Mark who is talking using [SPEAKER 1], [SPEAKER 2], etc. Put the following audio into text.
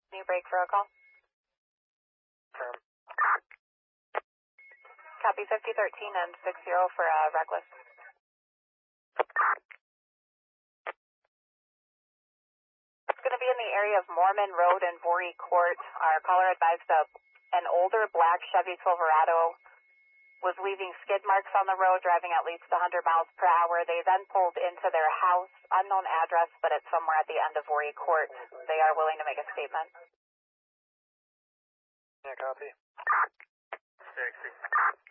[SPEAKER 1] Can you break for a call?
[SPEAKER 2] Firm.
[SPEAKER 1] Copy 5013 and 60 for reckless. It's going to be in the area of Mormon Road and Voree Court. Our caller advised an older black Chevy Silverado was leaving skid marks on the road, driving at least 100 miles per hour. They then pulled into their house, unknown address, but it's somewhere at the end of Voree Court. They are willing to make a statement.
[SPEAKER 2] Yeah, copy. 60.